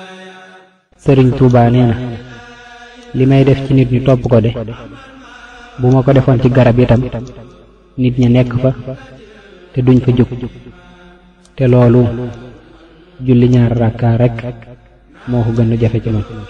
sëriñ Tuubaa nee na li may def ci nit ñi topp ko de bu ma ko defoon ci garab itam nit ña nekk fa te duñ fa jóg te loolu julli ñaar rakka rekk moo ko gën a jafe ci man